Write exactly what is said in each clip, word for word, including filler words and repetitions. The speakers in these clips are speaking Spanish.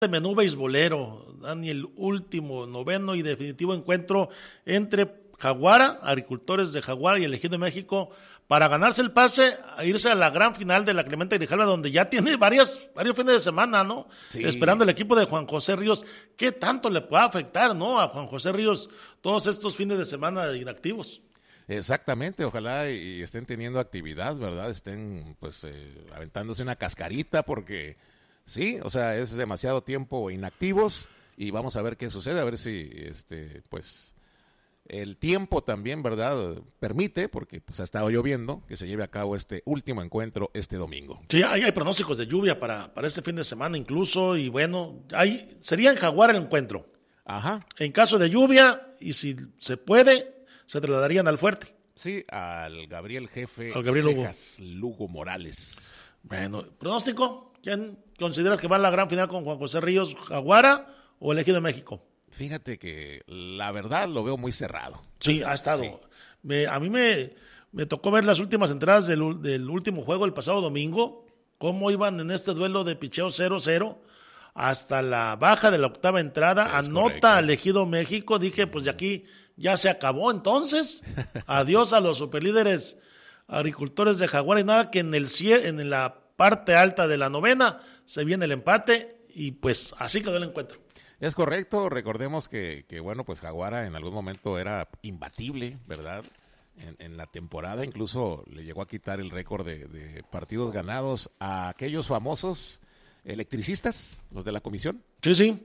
de menú beisbolero, Dani, el último, noveno y definitivo encuentro entre Jaguara, agricultores de Jaguara y el Ejido de México, para ganarse el pase a irse a la gran final de la Clemente Grijalva, donde ya tiene varias, varios fines de semana, ¿no? Sí. Esperando el equipo de Juan José Ríos. ¿Qué tanto le puede afectar, no, a Juan José Ríos todos estos fines de semana inactivos? Exactamente, ojalá y estén teniendo actividad, ¿verdad? Estén, pues, eh, aventándose una cascarita, porque sí, o sea, es demasiado tiempo inactivos y vamos a ver qué sucede, a ver si, este, pues, el tiempo también, ¿verdad?, permite, porque pues ha estado lloviendo, que se lleve a cabo este último encuentro este domingo. Sí, hay, hay pronósticos de lluvia para, para este fin de semana incluso, y bueno, hay, sería en Jaguar el encuentro. Ajá. En caso de lluvia, y si se puede, se trasladarían al Fuerte. Sí, al Gabriel Jefe al Gabriel Cejas Lugo. Lugo Morales. Bueno, pronóstico, ¿quién consideras que va a la gran final con Juan José Ríos, Jaguara o el Ejido de México? Fíjate que la verdad lo veo muy cerrado. Sí, ha estado. Sí. Me, a mí me, me tocó ver las últimas entradas del, del último juego el pasado domingo, cómo iban en este duelo de picheo cero cero hasta la baja de la octava entrada, es anota correcto. Al Ejido México, dije, pues de aquí ya se acabó entonces, adiós a los superlíderes agricultores de Jaguar, y nada que en, el, en la parte alta de la novena se viene el empate, y pues así quedó el encuentro. Es correcto, recordemos que, que, bueno, pues Jaguara en algún momento era imbatible, ¿verdad? En, en la temporada incluso le llegó a quitar el récord de, de partidos ganados a aquellos famosos electricistas, los de la comisión. Sí, sí.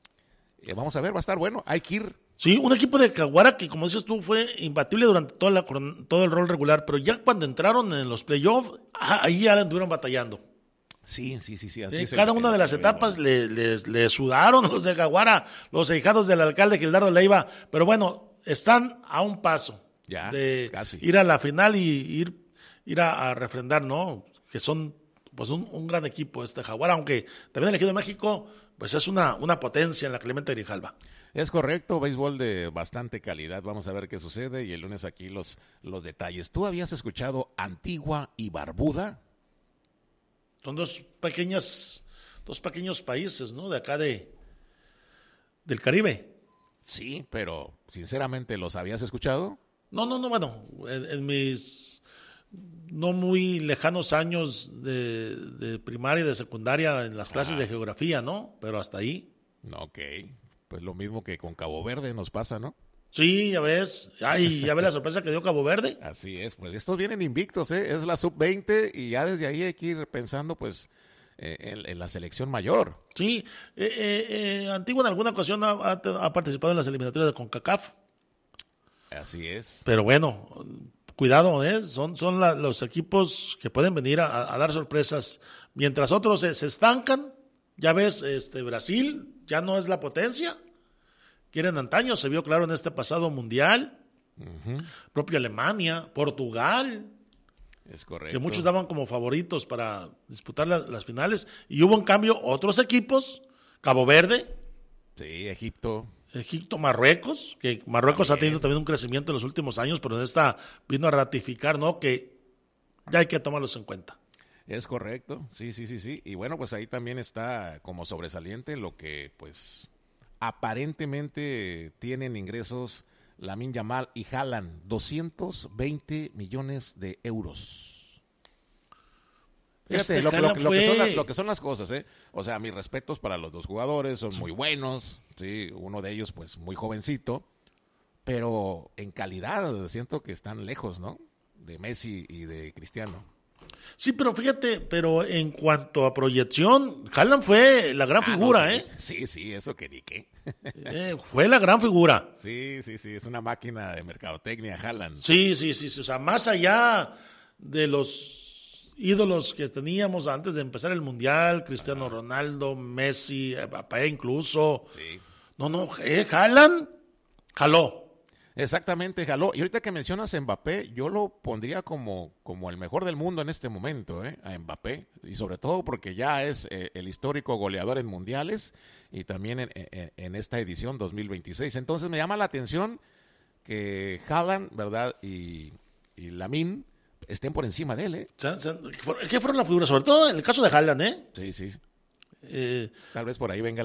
Eh, vamos a ver, va a estar bueno, hay que ir. Sí, un equipo de Jaguara que, como dices tú, fue imbatible durante toda la, todo el rol regular, pero ya cuando entraron en los playoffs, ahí ya anduvieron batallando. Sí, sí, sí, sí. Así eh, cada una de las etapas le, le, le sudaron los de Jaguara, los ahijados del alcalde Gildardo Leiva, pero bueno, están a un paso ya, de casi. ir a la final y ir, ir a, a refrendar, ¿no? Que son pues un, un gran equipo este Jaguara, aunque también el Ejido de México pues es una, una potencia en la Clemente Grijalva. Es correcto, béisbol de bastante calidad. Vamos a ver qué sucede y el lunes aquí los, los detalles. ¿Tú habías escuchado Antigua y Barbuda? Son dos pequeñas, dos pequeños países, ¿no? De acá de del Caribe. Sí, pero sinceramente, ¿los habías escuchado? No, no, no, bueno, en, en mis no muy lejanos años de, de primaria y de secundaria en las clases ah. de geografía, ¿no? Pero hasta ahí. Ok, pues lo mismo que con Cabo Verde nos pasa, ¿no? Sí, ya ves. Ay, ya ves la sorpresa que dio Cabo Verde. Así es, pues estos vienen invictos, ¿eh? Es la sub veinte y ya desde ahí hay que ir pensando, pues, eh, en, en la selección mayor. Sí, eh, eh, eh, Antigua en alguna ocasión ha, ha, ha participado en las eliminatorias de CONCACAF. Así es. Pero bueno, cuidado, ¿eh? Son, son la, los equipos que pueden venir a, a dar sorpresas. Mientras otros se, se estancan, ya ves, este Brasil ya no es la potencia. Quieren antaño, se vio claro en este pasado mundial, uh-huh. propia Alemania, Portugal, es correcto. Que muchos daban como favoritos para disputar la, las finales, y hubo en cambio otros equipos, Cabo Verde, sí, Egipto, Egipto, Marruecos, que Marruecos también ha tenido también un crecimiento en los últimos años, pero en esta vino a ratificar, ¿no?, que ya hay que tomarlos en cuenta. Es correcto, sí, sí, sí, sí, y bueno, pues ahí también está como sobresaliente lo que, pues, aparentemente tienen ingresos Lamine Yamal y Haaland, doscientos veinte millones de euros. Fíjate, este lo, lo, lo, que son las, lo que son las cosas, ¿eh? O sea, mis respetos para los dos jugadores, son muy buenos, sí, uno de ellos pues muy jovencito, pero en calidad siento que están lejos, ¿no?, de Messi y de Cristiano. Sí, pero fíjate, pero en cuanto a proyección, Haaland fue la gran ah, figura, no, sí. ¿eh? Sí, sí, eso que ni qué. eh, fue la gran figura. Sí, sí, sí, es una máquina de mercadotecnia, Haaland. Sí, sí, sí, sí, o sea, más allá de los ídolos que teníamos antes de empezar el Mundial, Cristiano ah. Ronaldo, Messi, Mbappé incluso. Sí. No, no, eh, Haaland jaló. Exactamente, jaló. Y ahorita que mencionas a Mbappé, yo lo pondría como, como el mejor del mundo en este momento, ¿eh? A Mbappé. Y sobre todo porque ya es eh, el histórico goleador en mundiales y también en, en, en esta edición dos mil veintiséis. Entonces me llama la atención que Haaland, ¿verdad? Y, y Lamine estén por encima de él, ¿eh? ¿Qué fueron las figuras? Sobre todo en el caso de Haaland, ¿eh? Sí, sí. Eh, Tal vez por ahí venga